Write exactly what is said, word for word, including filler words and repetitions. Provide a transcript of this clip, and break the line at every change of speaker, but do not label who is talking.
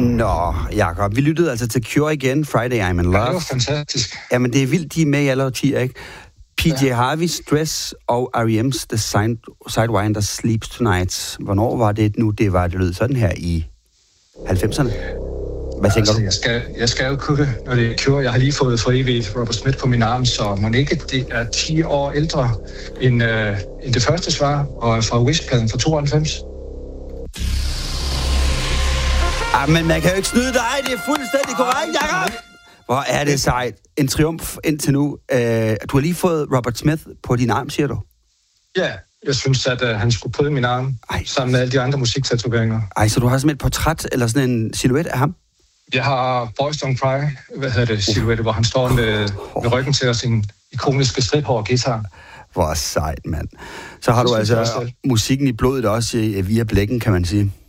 Nå, Jacob, vi lyttede altså til Cure igen, Friday I'm in Love.
Ja, det var fantastisk.
Jamen, det er vildt, de er med i alle årtier, ikke? P J ja. Harvey, Stress og R E M's The Sidewinder Sleeps Tonight. Hvornår var det nu, det var, det lød sådan her i halvfemserne? Hvad tænker
altså,
du?
Jeg skal, jeg skal jo kunne, når det er Cure. Jeg har lige fået for evigt Robert Smith på min arm, så må ikke det er ti år ældre end, øh, end det første svar, og fra Wish-pladen fra tooghalvfems.
Ah, men man kan jo ikke snyde dig, det er fuldstændig korrekt, Jacob! Hvor er det sejt. En triumf indtil nu. Uh, du har lige fået Robert Smith på din arm, siger du?
Ja, jeg synes, at uh, han skulle prøve min arm, Ej. sammen med alle de andre musiktatoveringer.
Ej, så du har simpelthen et portræt, eller sådan en silhuet af ham?
Jeg har Boys Don't Cry, hvad hedder det, silhuette, hvor han står med, med ryggen til og sin ikoniske striphår guitar.
Hvor sejt, mand. Så har så du altså musikken i blodet også via blækken, kan man sige.